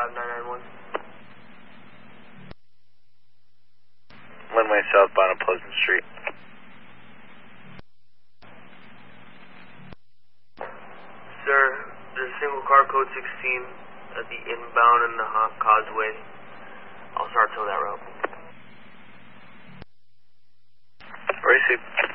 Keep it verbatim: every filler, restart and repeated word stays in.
five nine nine one. One-way southbound on Pleasant Street. Sir, there's a single car code sixteen at the inbound and the Hot Causeway. I'll start till that route. Received.